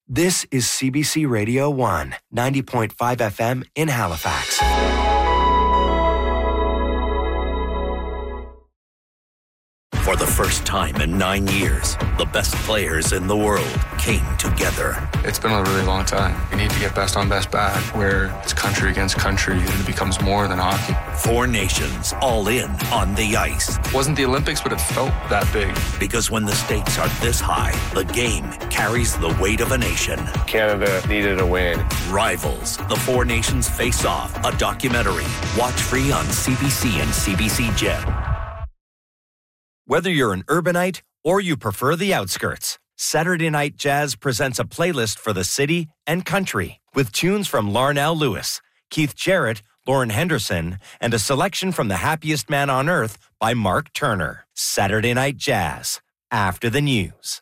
This is CBC Radio 1, 90.5 FM in Halifax. For the first time in 9 years, the best players in the world came together. It's been a really long time. We need to get best on best back, where it's country against country and it becomes more than hockey. 4 nations all in on the ice. It wasn't the Olympics, but it felt that big. Because when the stakes are this high, the game carries the weight of a nation. Canada needed a win. Rivals, the 4 nations face off, a documentary. Watch free on CBC and CBC Gem. Whether you're an urbanite or you prefer the outskirts, Saturday Night Jazz presents a playlist for the city and country with tunes from Larnell Lewis, Keith Jarrett, Lauren Henderson, and a selection from The Happiest Man on Earth by Mark Turner. Saturday Night Jazz, after the news.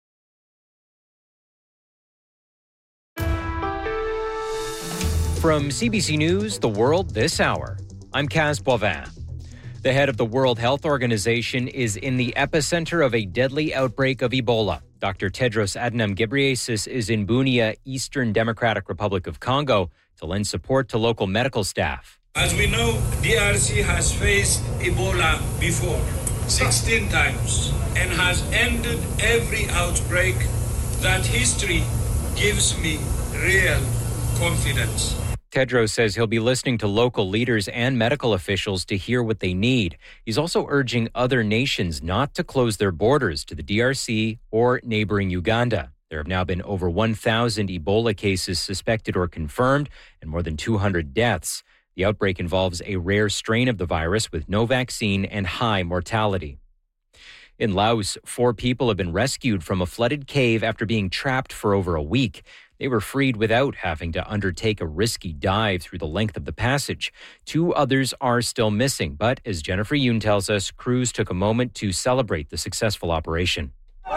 From CBC News, The World This Hour, I'm Kaz Boivin. The head of the World Health Organization is in the epicenter of a deadly outbreak of Ebola. Dr. Tedros Adhanom Ghebreyesus is in Bunia, Eastern Democratic Republic of Congo, to lend support to local medical staff. As we know, DRC has faced Ebola before, 16 times, and has ended every outbreak. That history gives me real confidence. Tedros says he'll be listening to local leaders and medical officials to hear what they need. He's also urging other nations not to close their borders to the DRC or neighboring Uganda. There have now been over 1,000 Ebola cases suspected or confirmed and more than 200 deaths. The outbreak involves a rare strain of the virus with no vaccine and high mortality. In Laos, 4 people have been rescued from a flooded cave after being trapped for over a week. They were freed without having to undertake a risky dive through the length of the passage. 2 others are still missing, but as Jennifer Yoon tells us, crews took a moment to celebrate the successful operation.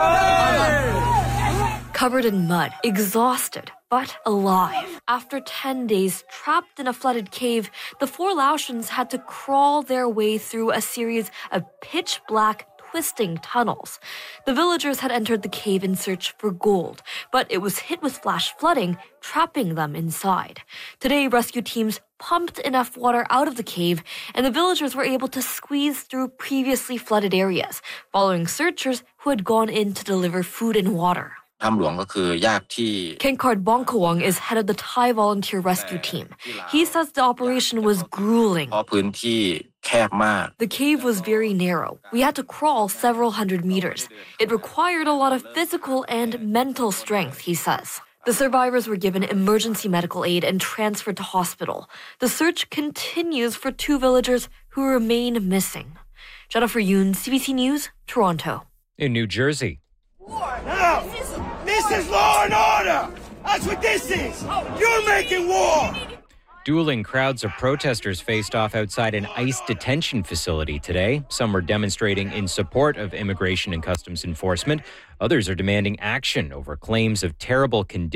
Covered in mud, exhausted, but alive. After 10 days trapped in a flooded cave, the 4 Laotians had to crawl their way through a series of pitch-black twisting tunnels. The villagers had entered the cave in search for gold, but it was hit with flash flooding, trapping them inside. Today, rescue teams pumped enough water out of the cave, and the villagers were able to squeeze through previously flooded areas, following searchers who had gone in to deliver food and water. Kenkard Bongkawang is head of the Thai volunteer rescue team. He says the operation was grueling. The cave was very narrow. We had to crawl several hundred meters. It required a lot of physical and mental strength, he says. The survivors were given emergency medical aid and transferred to hospital. The search continues for 2 villagers who remain missing. Jennifer Yoon, CBC News, Toronto. In New Jersey. Now, this is law and order. That's what this is. You're making war. Dueling crowds of protesters faced off outside an ICE detention facility today. Some were demonstrating in support of immigration and customs enforcement. Others are demanding action over claims of terrible conditions